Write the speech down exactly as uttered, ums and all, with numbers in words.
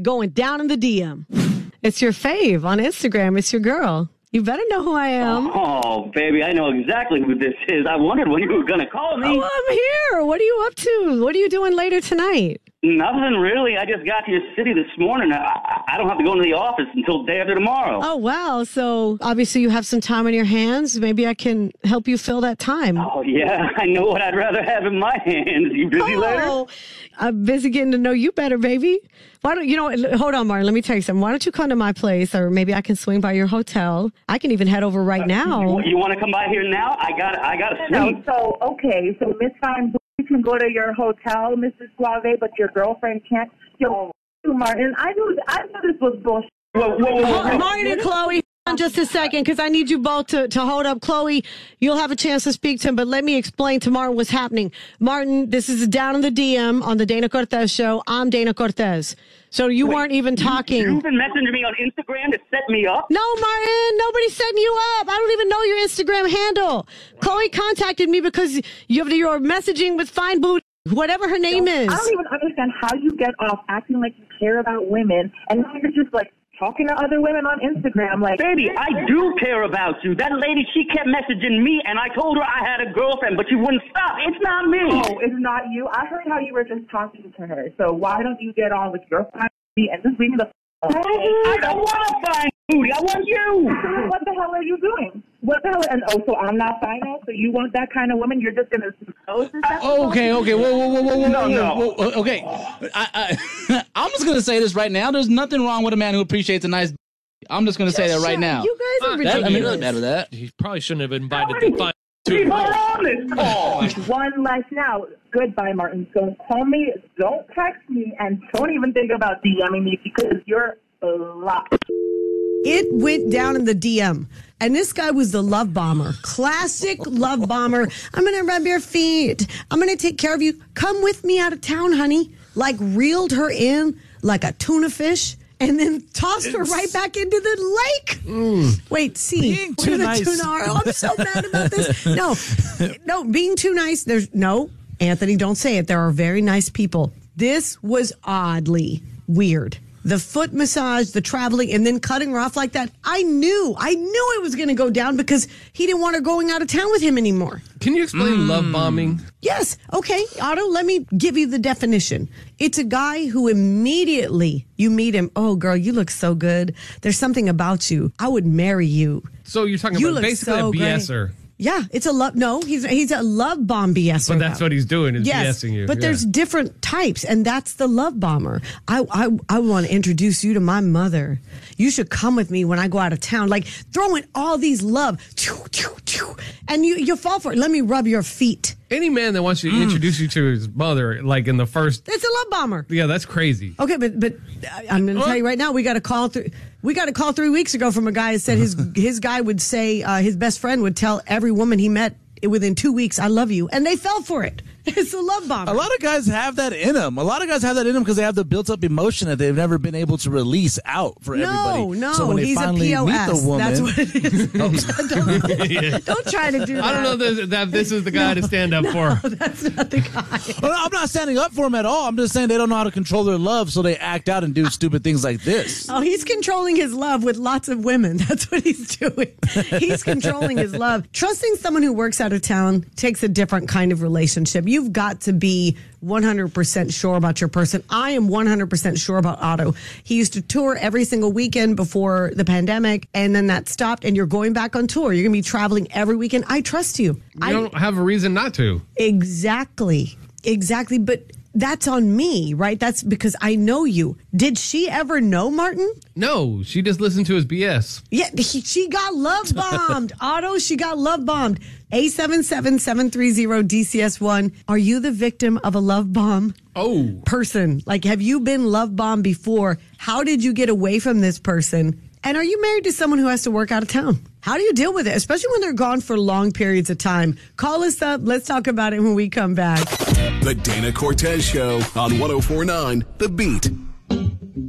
going down in the D M. It's your fave on Instagram. It's your girl. You better know who I am. Oh, baby, I know exactly who this is. I wondered when you were going to call me. Oh, I'm here. What are you up to? What are you doing later tonight? Nothing really. I just got to your city this morning. I, I don't have to go into the office until day after tomorrow. Oh, wow. So obviously you have some time on your hands. Maybe I can help you fill that time. Oh, yeah. I know what I'd rather have in my hands. You busy oh, later? I'm busy getting to know you better, baby. Why don't you know? Hold on, Martin. Let me tell you something. Why don't you come to my place, or maybe I can swing by your hotel. I can even head over right uh, now. You, you want to come by here now? I got. I got a suite. No, so okay. So Miss Fine, you can go to your hotel, Missus Suave, but your girlfriend can't. Yo, Martin, I knew. I knew this was bullshit. Whoa, whoa, whoa, whoa. Martin and Chloe. Just a second, because I need you both to, to hold up. Chloe, you'll have a chance to speak to him, but let me explain to Martin what's happening. Martin, this is down in the D M on the Dana Cortez show. I'm Dana Cortez. So you Wait, weren't even talking. You've been messaging me on Instagram to set me up? No, Martin, nobody's setting you up. I don't even know your Instagram handle. Chloe contacted me because you have your messaging with Fine Boot, whatever her name is. I don't even understand how you get off acting like you care about women, and now you're just like, talking to other women on Instagram, like... Baby, I do care about you. That lady, she kept messaging me, and I told her I had a girlfriend, but she wouldn't stop. It's not me. Oh, it's not you? I heard how you were just talking to her. So why don't you get on with your family and just leave me the... I don't want to find booty. I want you. What the hell are you doing? What the hell? And oh, so I'm not final? So you want that kind of woman? You're just going to suppose that? Oh, okay, okay. Whoa, whoa, whoa, whoa, whoa, no, whoa, no. whoa. Okay. I, I, I'm just going to say this right now. There's nothing wrong with a man who appreciates a nice... I'm just going to say that right now. You guys are ridiculous. That, I mean, really bad with that. He probably shouldn't have invited the five. People on this call. One less now. Goodbye, Martin. Don't call me. Don't text me. And don't even think about DMing me because you're blocked. It went down in the D M. And this guy was the love bomber. Classic love bomber. I'm going to rub your feet. I'm going to take care of you. Come with me out of town, honey. Like reeled her in like a tuna fish. And then tossed her right back into the lake. Mm. Wait, see. Being too nice. Tuna are. Oh, I'm so mad about this. No, no, being too nice. There's no, Anthony, don't say it. There are very nice people. This was oddly weird. The foot massage, the traveling, and then cutting her off like that. I knew, I knew it was going to go down because he didn't want her going out of town with him anymore. Can you explain mm. love bombing? Yes. Okay, Otto, let me give you the definition. It's a guy who immediately you meet him. Oh, girl, you look so good. There's something about you. I would marry you. So you're talking you about basically so a BSer. Great. Yeah, it's a love. No, he's he's a love bomb BSer. But that's what he's doing is yes, BSing you. But yeah. there's different types, and that's the love bomber. I I I want to introduce you to my mother. You should come with me when I go out of town. Like throwing all these love, and you you fall for it. Let me rub your feet. Any man that wants you to introduce you to his mother, like in the first, it's a love bomber. Yeah, that's crazy. Okay, but but I'm going to tell you right now, we got a call through. We got a call three weeks ago from a guy that said his his guy would say uh, his best friend would tell every woman he met within two weeks, I love you, and they fell for it. It's a love bomber. A lot of guys have that in them. A lot of guys have that in them because they have the built-up emotion that they've never been able to release out for no, everybody. No, so when they he's finally a P O S. meet the woman, that's what it is. don't, yeah. don't try to do that. I don't know this, that this is the guy no, to stand up no, for. That's not the guy. Well, I'm not standing up for him at all. I'm just saying they don't know how to control their love, so they act out and do stupid things like this. Oh, he's controlling his love with lots of women. That's what he's doing. He's controlling his love. Trusting someone who works out of town takes a different kind of relationship. You've got to be one hundred percent sure about your person. I am one hundred percent sure about Otto. He used to tour every single weekend before the pandemic, and then that stopped, and you're going back on tour. You're going to be traveling every weekend. I trust you. You I don't have a reason not to. Exactly. Exactly. But that's on me, right? That's because I know you. Did she ever know Martin? No, she just listened to his B S. Yeah, he, she got love bombed. Otto, she got love bombed. eight seven seven, seven three zero, D C S one. Are you the victim of a love bomb? Oh. Person. Like, have you been love bombed before? How did you get away from this person? And are you married to someone who has to work out of town? How do you deal with it, especially when they're gone for long periods of time? Call us up. Let's talk about it when we come back. The Dana Cortez Show on one oh four point nine The Beat.